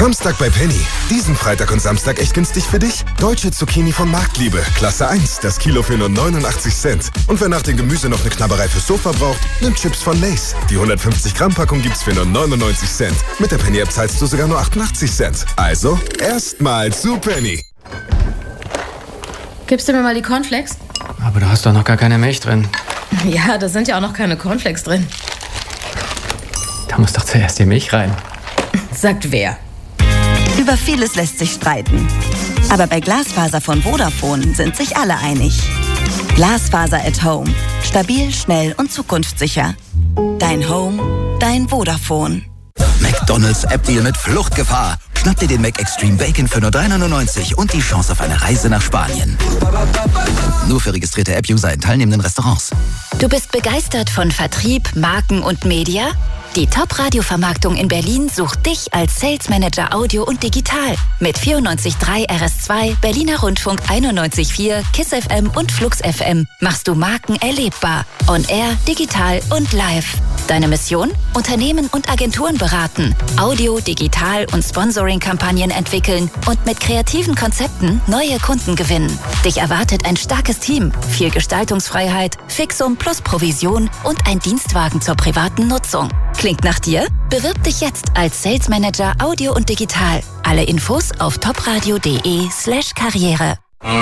Samstag bei Penny. Diesen Freitag und Samstag echt günstig für dich. Deutsche Zucchini von Marktliebe, Klasse 1, das Kilo für nur 89 Cent. Und wer nach dem Gemüse noch eine Knabberei fürs Sofa braucht, nimmt Chips von Lay's. Die 150 Gramm Packung gibt's für nur 99 Cent. Mit der Penny-App zahlst du sogar nur 88 Cent. Also, erstmal zu Penny. Gibst du mir mal die Cornflakes? Aber da hast doch noch gar keine Milch drin. Ja, da sind ja auch noch keine Cornflakes drin. Da muss doch zuerst die Milch rein. Sagt wer? Über vieles lässt sich streiten. Aber bei Glasfaser von Vodafone sind sich alle einig. Glasfaser at Home. Stabil, schnell und zukunftssicher. Dein Home, dein Vodafone. McDonald's App-Deal mit Fluchtgefahr. Schnapp dir den Mac Extreme Bacon für nur 3,99 und die Chance auf eine Reise nach Spanien. Nur für registrierte App-User in teilnehmenden Restaurants. Du bist begeistert von Vertrieb, Marken und Media? Die Top-Radio-Vermarktung in Berlin sucht dich als Sales Manager Audio und Digital. Mit 94.3 RS2, Berliner Rundfunk 91.4, KISS FM und Flux FM machst du Marken erlebbar. On Air, digital und live. Deine Mission? Unternehmen und Agenturen beraten, Audio, Digital und Sponsoring-Kampagnen entwickeln und mit kreativen Konzepten neue Kunden gewinnen. Dich erwartet ein starkes Team, viel Gestaltungsfreiheit, Fixum plus Provision und ein Dienstwagen zur privaten Nutzung. Klingt nach dir? Bewirb dich jetzt als Sales Manager Audio und Digital. Alle Infos auf topradio.de/Karriere.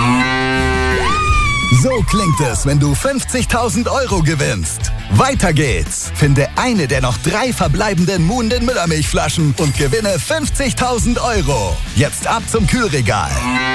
So klingt es, wenn du 50.000 € gewinnst. Weiter geht's. Finde eine der noch 3 verbleibenden Muhnden Müllermilchflaschen und gewinne 50.000 €. Jetzt ab zum Kühlregal.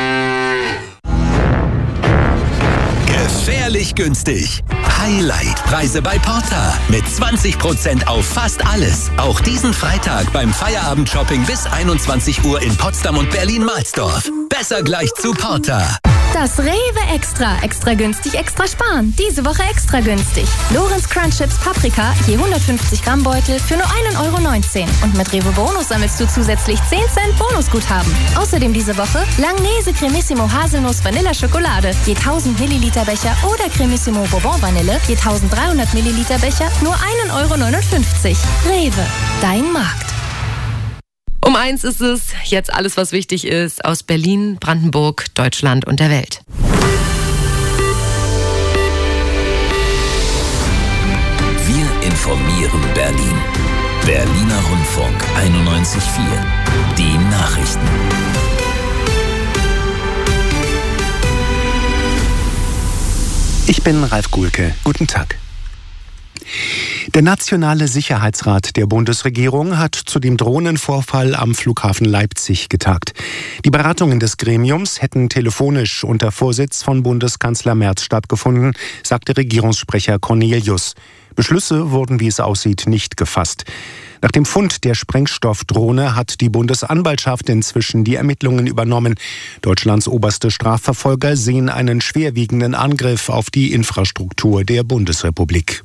Gefährlich günstig. Highlight-Preise bei Porta. Mit 20% auf fast alles. Auch diesen Freitag beim Feierabend-Shopping bis 21 Uhr in Potsdam und Berlin-Mahlsdorf. Besser gleich zu Porta. Das Rewe Extra. Extra günstig, extra sparen. Diese Woche extra günstig. Lorenz Crunch Chips Paprika, je 150 Gramm Beutel für nur 1,19 €. Und mit Rewe Bonus sammelst du zusätzlich 10 Cent Bonusguthaben. Außerdem diese Woche Langnese Cremissimo Haselnuss Vanilla Schokolade, je 1000 Milliliter Becher oder Cremissimo Bourbon Vanille, je 1300 Milliliter Becher, nur 1,59 €. Rewe, dein Markt. Um 1 ist es, jetzt alles, was wichtig ist, aus Berlin, Brandenburg, Deutschland und der Welt. Wir informieren Berlin. Berliner Rundfunk 91.4. Die Nachrichten. Ich bin Ralf Guhlke. Guten Tag. Der Nationale Sicherheitsrat der Bundesregierung hat zu dem Drohnenvorfall am Flughafen Leipzig getagt. Die Beratungen des Gremiums hätten telefonisch unter Vorsitz von Bundeskanzler Merz stattgefunden, sagte Regierungssprecher Cornelius. Beschlüsse wurden, wie es aussieht, nicht gefasst. Nach dem Fund der Sprengstoffdrohne hat die Bundesanwaltschaft inzwischen die Ermittlungen übernommen. Deutschlands oberste Strafverfolger sehen einen schwerwiegenden Angriff auf die Infrastruktur der Bundesrepublik.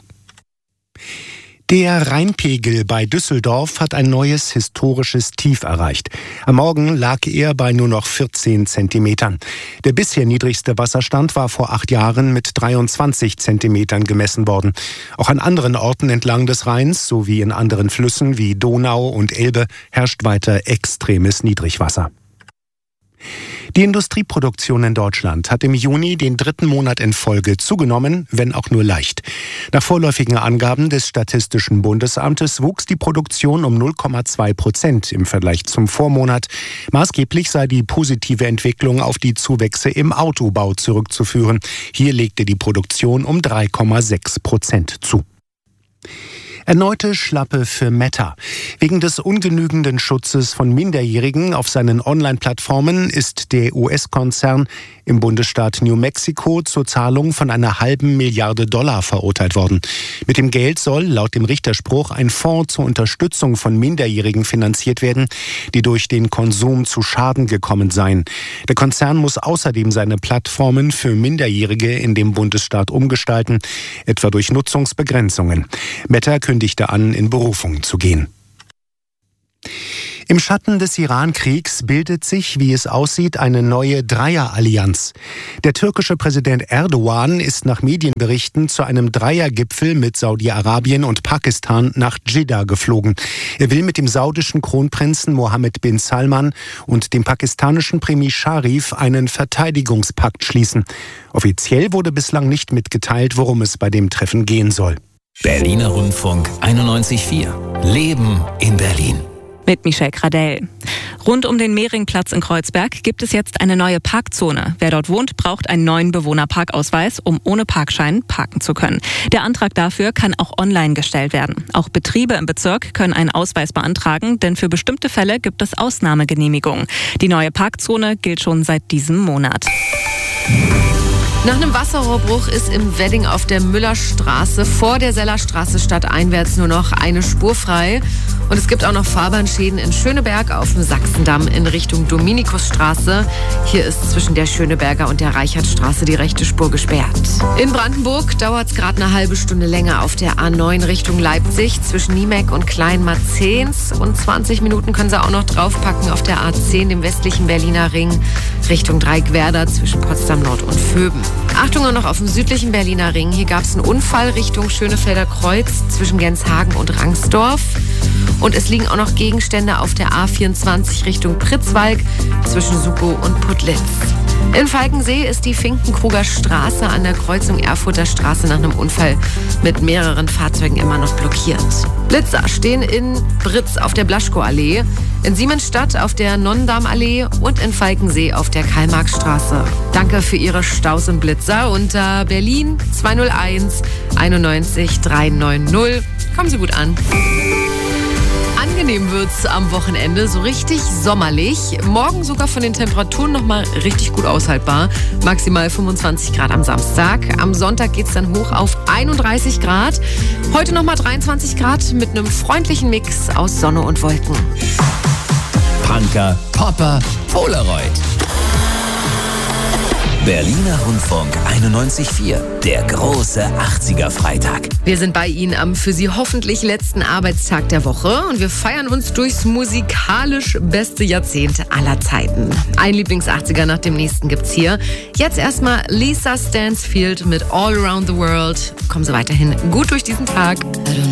Der Rheinpegel bei Düsseldorf hat ein neues historisches Tief erreicht. Am Morgen lag er bei nur noch 14 Zentimetern. Der bisher niedrigste Wasserstand war vor 8 Jahren mit 23 Zentimetern gemessen worden. Auch an anderen Orten entlang des Rheins sowie in anderen Flüssen wie Donau und Elbe herrscht weiter extremes Niedrigwasser. Die Industrieproduktion in Deutschland hat im Juni den 3. Monat in Folge zugenommen, wenn auch nur leicht. Nach vorläufigen Angaben des Statistischen Bundesamtes wuchs die Produktion um 0,2% im Vergleich zum Vormonat. Maßgeblich sei die positive Entwicklung auf die Zuwächse im Autobau zurückzuführen. Hier legte die Produktion um 3,6% zu. Erneute Schlappe für Meta. Wegen des ungenügenden Schutzes von Minderjährigen auf seinen Online-Plattformen ist der US-Konzern im Bundesstaat New Mexico zur Zahlung von einer $500 Milliarden verurteilt worden. Mit dem Geld soll laut dem Richterspruch ein Fonds zur Unterstützung von Minderjährigen finanziert werden, die durch den Konsum zu Schaden gekommen seien. Der Konzern muss außerdem seine Plattformen für Minderjährige in dem Bundesstaat umgestalten, etwa durch Nutzungsbegrenzungen. Meta kündigte an, in Berufung zu gehen. Im Schatten des Iran-Kriegs bildet sich, wie es aussieht, eine neue Dreierallianz. Der türkische Präsident Erdogan ist nach Medienberichten zu einem Dreiergipfel mit Saudi-Arabien und Pakistan nach Dschidda geflogen. Er will mit dem saudischen Kronprinzen Mohammed bin Salman und dem pakistanischen Premier Sharif einen Verteidigungspakt schließen. Offiziell wurde bislang nicht mitgeteilt, worum es bei dem Treffen gehen soll. Berliner Rundfunk 91.4. Leben in Berlin. Mit Michelle Gradell. Rund um den Mehringplatz in Kreuzberg gibt es jetzt eine neue Parkzone. Wer dort wohnt, braucht einen neuen Bewohnerparkausweis, um ohne Parkschein parken zu können. Der Antrag dafür kann auch online gestellt werden. Auch Betriebe im Bezirk können einen Ausweis beantragen, denn für bestimmte Fälle gibt es Ausnahmegenehmigungen. Die neue Parkzone gilt schon seit diesem Monat. Nach einem Wasserrohrbruch ist im Wedding auf der Müllerstraße vor der Sellerstraße stadteinwärts nur noch eine Spur frei. Und es gibt auch noch Fahrbahnschäden in Schöneberg auf dem Sachsendamm in Richtung Dominikusstraße. Hier ist zwischen der Schöneberger und der Reichertstraße die rechte Spur gesperrt. In Brandenburg dauert es gerade eine halbe Stunde länger auf der A9 Richtung Leipzig zwischen Niemeck und Kleinmarzehns. Und 20 Minuten können Sie auch noch draufpacken auf der A10, dem westlichen Berliner Ring, Richtung Dreieckwerder zwischen Potsdam Nord und Vöben. Achtung auch noch auf dem südlichen Berliner Ring. Hier gab es einen Unfall Richtung Schönefelder Kreuz zwischen Genshagen und Rangsdorf. Und es liegen auch noch Gegenstände auf der A24 Richtung Pritzwalk zwischen Sukow und Putlitz. In Falkensee ist die Finkenkruger Straße an der Kreuzung Erfurter Straße nach einem Unfall mit mehreren Fahrzeugen immer noch blockiert. Blitzer stehen in Britz auf der Blaschkow-Allee, in Siemensstadt auf der Nonnendarm-Allee und in Falkensee auf der Karl-Marx-Straße. Danke für Ihre Staus und Blitzer unter Berlin 201 91 390. Kommen Sie gut an. Angenehm wird's am Wochenende, so richtig sommerlich. Morgen sogar von den Temperaturen nochmal richtig gut aushaltbar. Maximal 25 Grad am Samstag. Am Sonntag geht's dann hoch auf 31 Grad. Heute nochmal 23 Grad mit einem freundlichen Mix aus Sonne und Wolken. Punker, Popper, Polaroid. Berliner Rundfunk 91.4, der große 80er-Freitag. Wir sind bei Ihnen am für Sie hoffentlich letzten Arbeitstag der Woche und wir feiern uns durchs musikalisch beste Jahrzehnt aller Zeiten. Ein Lieblings-80er nach dem nächsten gibt's hier. Jetzt erstmal Lisa Stansfield mit All Around the World. Kommen Sie weiterhin gut durch diesen Tag.